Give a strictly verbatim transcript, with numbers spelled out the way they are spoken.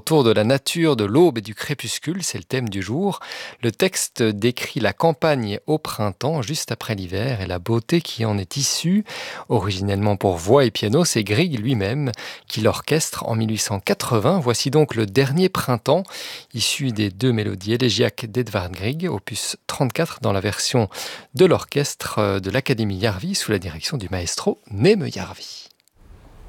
autour de la nature, de l'aube et du crépuscule, c'est le thème du jour. Le texte décrit la campagne au printemps, juste après l'hiver, et la beauté qui en est issue. Originellement pour voix et piano, c'est Grieg lui-même qui l'orchestre en mille huit cent quatre-vingts. Voici donc le dernier printemps, issu des deux mélodies élégiaques d'Edvard Grieg, opus trente-quatre dans la version de l'orchestre de l'Académie Järvi sous la direction du maestro Neeme Järvi.